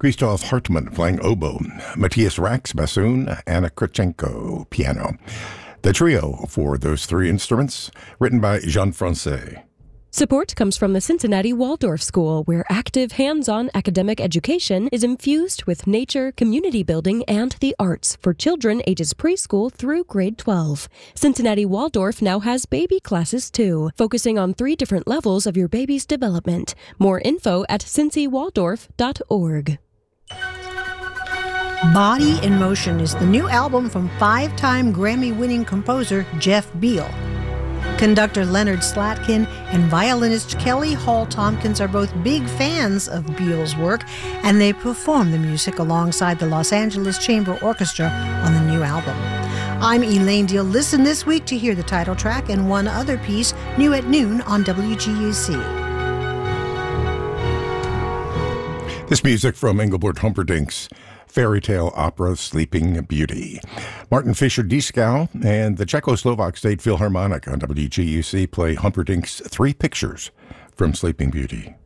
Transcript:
Christoph Hartmann playing oboe, Matthias Rax bassoon, Anna Krachenko piano. The trio for those three instruments, written by Jean Francais. Support comes from the Cincinnati Waldorf School, where active, hands-on academic education is infused with nature, community building, and the arts for children ages preschool through grade 12. Cincinnati Waldorf now has baby classes, too, focusing on 3 different levels of your baby's development. More info at cincywaldorf.org. Body in Motion is the new album from 5-time Grammy-winning composer Jeff Beal. Conductor Leonard Slatkin and violinist Kelly Hall Tompkins are both big fans of Beal's work, and they perform the music alongside the Los Angeles Chamber Orchestra on the new album. I'm Elaine Deal. Listen this week to hear the title track and one other piece, new at noon on WGUC. This music from Engelbert Humperdinck's fairy tale opera Sleeping Beauty. Martin Fischer-Dieskau and the Czechoslovak State Philharmonic on WGUC play Humperdinck's 3 pictures from Sleeping Beauty.